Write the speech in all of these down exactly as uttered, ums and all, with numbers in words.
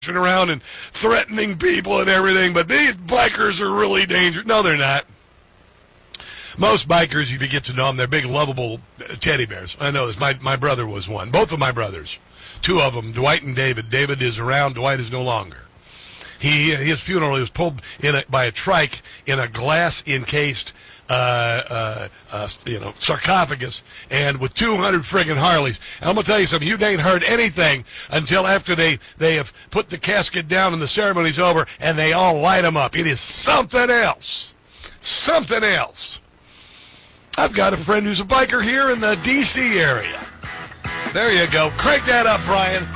around and threatening people and everything, but these bikers are really dangerous. No, they're not. Most bikers, if you get to know them, they're big, lovable teddy bears. I know this. My my brother was one. Both of my brothers. Two of them, Dwight and David. David is around. Dwight is no longer. He His funeral, he was pulled in a, by a trike in a glass-encased uh, uh, uh, you know, sarcophagus, and with two hundred friggin' Harleys. And I'm going to tell you something. You ain't heard anything until after they, they have put the casket down and the ceremony's over, and they all light them up. It is something else. Something else. I've got a friend who's a biker here in the D C area. There you go. Crank that up, Brian.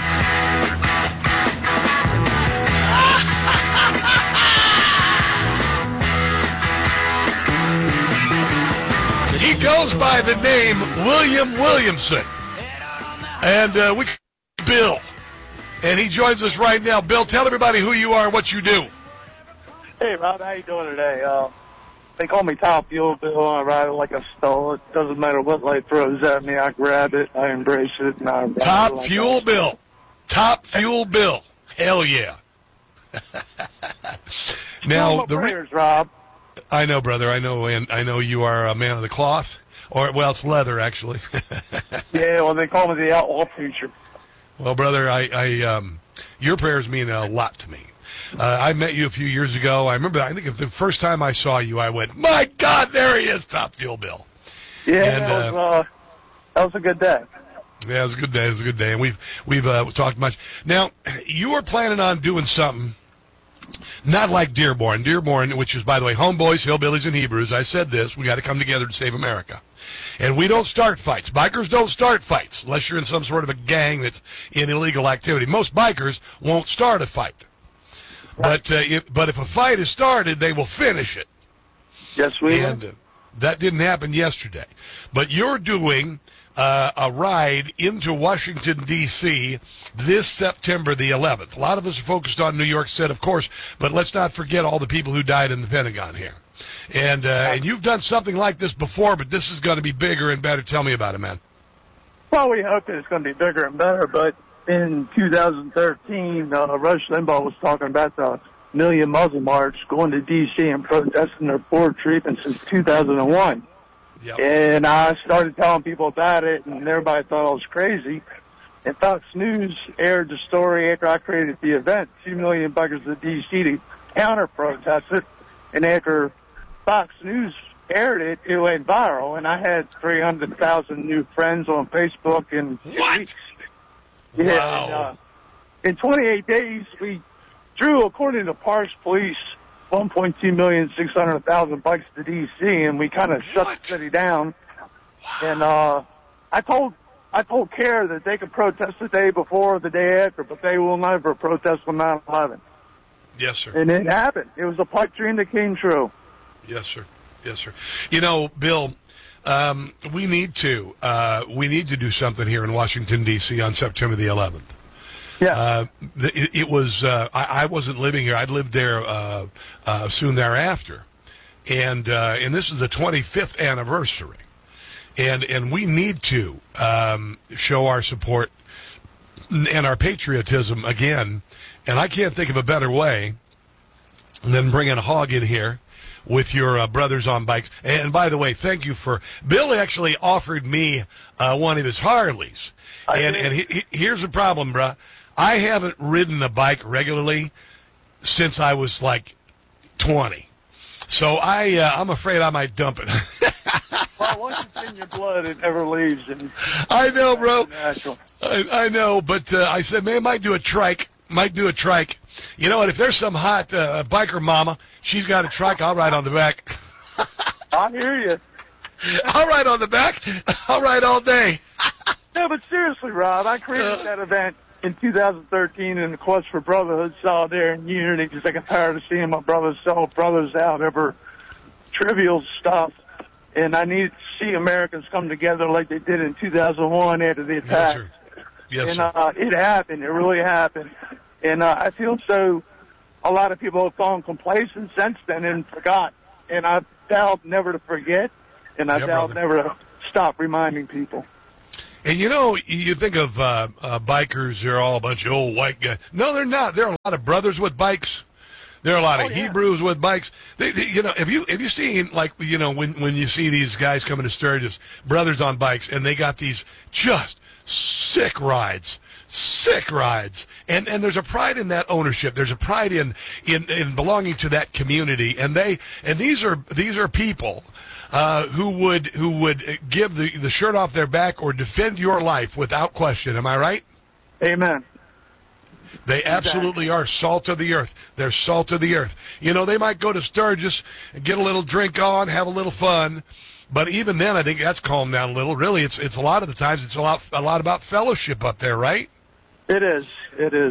He goes by the name William Williamson. And uh, we Bill. And he joins us right now. Bill, tell everybody who you are and what you do. Hey, Rob, how you doing today? Uh, they call me Top Fuel Bill. I ride it like a stall. It doesn't matter what light throws at me. I grab it, I embrace it, and I ride Top it like Fuel Bill. Top Fuel Bill. Hell yeah. Now, the prayers, Rob. I know, brother. I know, and I know you are a man of the cloth, or well, it's leather, actually. Yeah, well, they call me the outlaw preacher. Well, brother, I, I, um, your prayers mean a lot to me. Uh, I met you a few years ago. I remember, I think the first time I saw you, I went, "My God, there he is, Top Fuel Bill." Yeah, and, that was, uh, uh, that was a good day. Yeah, it was a good day. It was a good day, and we've we've uh, talked much. Now, you were planning on doing something. Not like Dearborn. Dearborn, which is, by the way, homeboys, hillbillies, and Hebrews. I said this. We got to come together to save America. And we don't start fights. Bikers don't start fights unless you're in some sort of a gang that's in illegal activity. Most bikers won't start a fight. But uh, if, but if a fight is started, they will finish it. Yes, we And uh, that didn't happen yesterday. But you're doing uh, a ride into Washington, D C this September the eleventh. A lot of us are focused on New York City, of course, but let's not forget all the people who died in the Pentagon here. And, uh, and you've done something like this before, but this is going to be bigger and better. Tell me about it, man. Well, we hope that it's going to be bigger and better, but in two thousand thirteen, uh, Rush Limbaugh was talking about the Million Muzzle March going to D C and protesting their poor treatment since two thousand one. Yep. And I started telling people about it, and everybody thought I was crazy. And Fox News aired the story after I created the event, two million bikers to D C to counter-protest it. And after Fox News aired it, it went viral, and I had three hundred thousand new friends on Facebook in two What? weeks. Yeah, Wow. and, uh, in twenty-eight days, we drew, according to Parks Police, one point two million six hundred thousand bikes to D C, and we kind of shut What? the city down. Wow. And uh, I told I told CARE that they could protest the day before or the day after, but they will never protest on nine eleven. Yes, sir. And it happened. It was a pipe dream that came true. Yes, sir. Yes, sir. You know, Bill, um, we need to uh, we need to do something here in Washington, D C on September the eleventh. Yeah. Uh, it, it was, uh, I, I wasn't living here. I'd lived there, uh, uh, soon thereafter. And, uh, and this is the twenty-fifth anniversary. And, and we need to, um, show our support and our patriotism again. And I can't think of a better way than bringing a hog in here with your uh, brothers on bikes. And by the way, thank you for, Bill actually offered me, uh, one of his Harleys. I And, did. and he, he, here's the problem, bruh. I haven't ridden a bike regularly since I was like twenty. So I, uh, I'm afraid I might dump it. Well, once it's in your blood, it never leaves. And I know, bro. Natural. I, I know, but uh, I said, man, I might do a trike. Might do a trike. You know what? If there's some hot uh, biker mama, she's got a trike, I'll ride on the back. I hear you. I'll ride on the back. I'll ride all day. No, but seriously, Rob, I created that event in two thousand thirteen in the quest for brotherhood, solidarity, and unity, because I got tired of seeing my brothers sell brothers out over trivial stuff, and I needed to see Americans come together like they did in two thousand one after the attack. Yes, sir. Yes, and sir. uh, it happened. It really happened. And uh, I feel so a lot of people have gone complacent since then and forgot. And I vowed never to forget, and I Yeah, vowed brother. never to stop reminding people. And, you know, you think of uh, uh, bikers, they're all a bunch of old white guys. No, they're not. There are a lot of brothers with bikes. There are a lot of oh, yeah. Hebrews with bikes. They, they, you know, have you have you seen, like, you know, when when you see these guys coming to Sturgis, brothers on bikes, and they got these just sick rides, sick rides, and and there's a pride in that ownership. There's a pride in in, in belonging to that community, and they and these are these are people uh, who would who would give the the shirt off their back or defend your life without question. Am I right? Amen. They absolutely exactly. are salt of the earth. They're salt of the earth. You know, they might go to Sturgis and get a little drink on, have a little fun, but even then, I think that's calmed down a little. Really, it's it's a lot of the times it's a lot a lot about fellowship up there, right? It is. It is.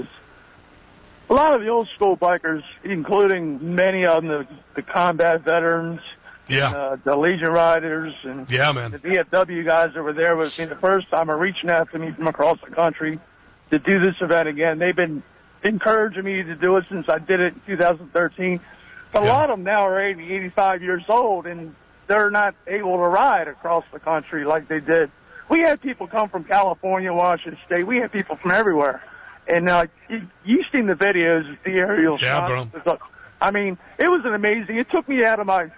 A lot of the old school bikers, including many of them, the, the combat veterans, yeah, uh, the Legion riders, and yeah, man. the V F W guys that were there with me the first time are reaching out to me from across the country to do this event again. They've been encouraging me to do it since I did it in two thousand thirteen. But yeah. a lot of them now are eighty, eighty-five years old, and they're not able to ride across the country like they did. We had people come from California, Washington State. We had people from everywhere. And uh, you, you've seen the videos, the aerial yeah, shots. Bro. I mean, it was an amazing. It took me out of my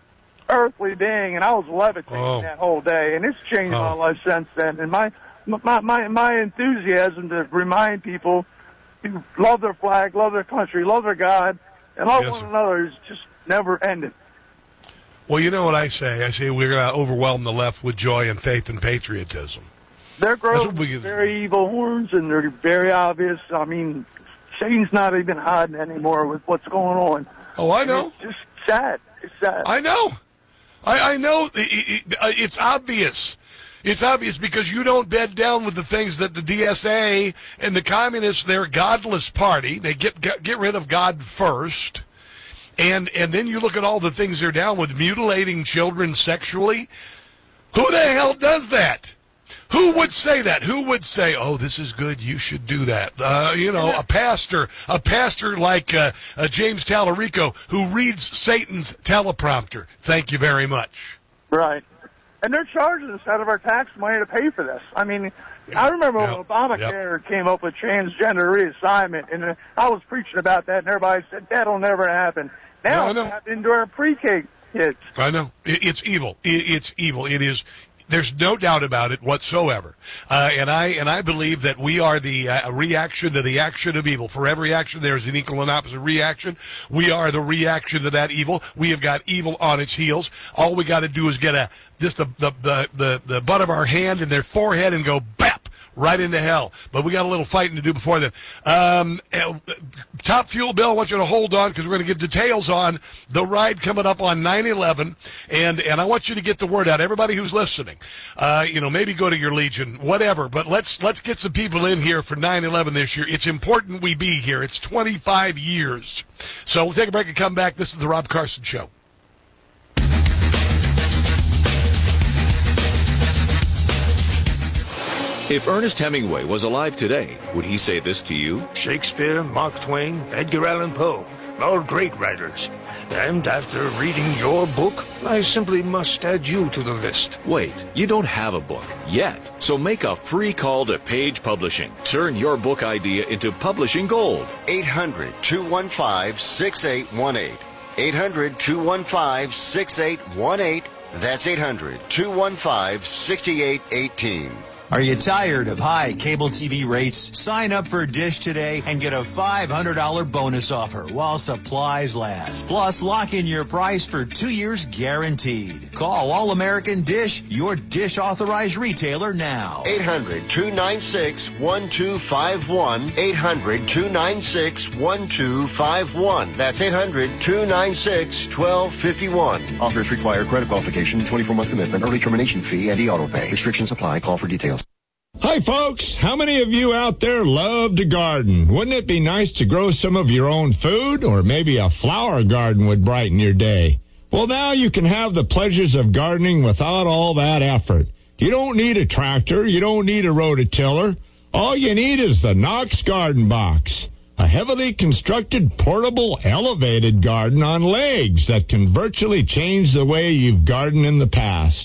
earthly being, and I was levitating oh. that whole day. And it's changed oh. my life since then. And my My, my my enthusiasm to remind people to love their flag, love their country, love their God, and love yes, one sir. another is just never ended. Well, you know what I say? I say we're going to overwhelm the left with joy and faith and patriotism. They're growing very evil horns, and they're very obvious. I mean, Satan's not even hiding anymore with what's going on. Oh, I know. It's just sad. It's sad. I know. I, I know. It, it, it's obvious. It's obvious because you don't bed down with the things that the D S A and the communists, they're a godless party. They get, get get rid of God first. And and then you look at all the things they're down with, mutilating children sexually. Who the hell does that? Who would say that? Who would say, oh, this is good, you should do that? Uh, you know, a pastor, a pastor like uh, uh, James Tallarico who reads Satan's teleprompter. Thank you very much. Right. And they're charging us out of our tax money to pay for this. I mean, yeah, I remember yeah, when Obamacare yep. came up with transgender reassignment, and I was preaching about that, and everybody said, that'll never happen. Now no, it's happening to our pre-K kids. I know. It's evil. It's evil. It is. There's no doubt about it whatsoever. Uh, and I and I believe that we are the uh, reaction to the action of evil. For every action, there is an equal and opposite reaction. We are the reaction to that evil. We have got evil on its heels. All we got to do is get a just the the, the the the butt of our hand in their forehead and go bap right into hell. But we got a little fighting to do before then. Um, Top Fuel Bill, I want you to hold on because we're going to get details on the ride coming up on nine eleven, and and I want you to get the word out. Everybody who's listening, uh, you know, maybe go to your Legion, whatever. But let's let's get some people in here for nine eleven this year. It's important we be here. It's twenty-five years. So we'll take a break and come back. This is the Rob Carson Show. If Ernest Hemingway was alive today, would he say this to you? Shakespeare, Mark Twain, Edgar Allan Poe, all great writers. And after reading your book, I simply must add you to the list. Wait, you don't have a book yet. So make a free call to Page Publishing. Turn your book idea into publishing gold. eight hundred, two one five, six eight one eight. eight hundred, two one five, six eight one eight. That's eight hundred, two one five, six eight one eight. Are you tired of high cable T V rates? Sign up for Dish today and get a five hundred dollars bonus offer while supplies last. Plus, lock in your price for two years guaranteed. Call All-American Dish, your Dish authorized retailer now. eight hundred, two nine six, one two five one. eight hundred, two nine six, one two five one. That's eight hundred, two nine six, one two five one. Offers require credit qualification, twenty-four month commitment, early termination fee, and e-auto pay. Restrictions apply. Call for details. Hi, folks. How many of you out there love to garden? Wouldn't it be nice to grow some of your own food? Or maybe a flower garden would brighten your day. Well, now you can have the pleasures of gardening without all that effort. You don't need a tractor. You don't need a rototiller. All you need is the Knox Garden Box, a heavily constructed, portable, elevated garden on legs that can virtually change the way you've gardened in the past.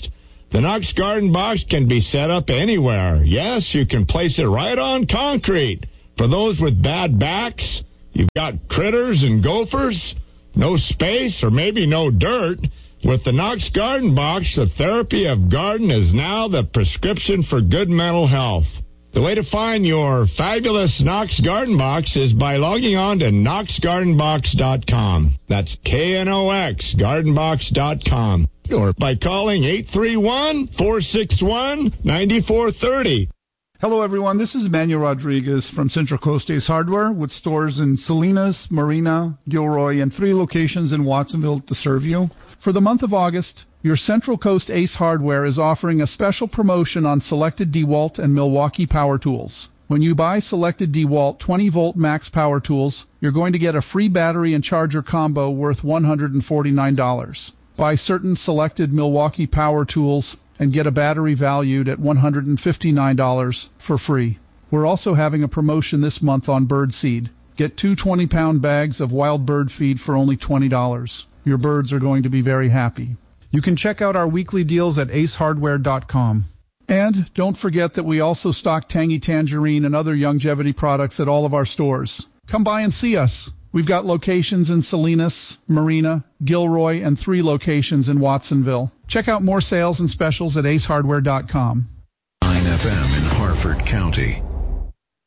The Knox Garden Box can be set up anywhere. Yes, you can place it right on concrete. For those with bad backs, you've got critters and gophers, no space, or maybe no dirt. With the Knox Garden Box, the therapy of garden is now the prescription for good mental health. The way to find your fabulous Knox Garden Box is by logging on to knox garden box dot com. That's K N O X, garden box dot com. Or by calling eight three one, four six one, nine four three zero. Hello, everyone. This is Emmanuel Rodriguez from Central Coast Ace Hardware with stores in Salinas, Marina, Gilroy, and three locations in Watsonville to serve you. For the month of August, your Central Coast Ace Hardware is offering a special promotion on selected DeWalt and Milwaukee power tools. When you buy selected DeWalt twenty volt max power tools, you're going to get a free battery and charger combo worth one hundred forty-nine dollars. Buy certain selected Milwaukee power tools and get a battery valued at one hundred fifty-nine dollars for free. We're also having a promotion this month on bird seed. Get two twenty pound bags of wild bird feed for only twenty dollars. Your birds are going to be very happy. You can check out our weekly deals at ace hardware dot com. And don't forget that we also stock Tangy Tangerine and other longevity products at all of our stores. Come by and see us. We've got locations in Salinas, Marina, Gilroy, and three locations in Watsonville. Check out more sales and specials at ace hardware dot com. nine F M in Harford County.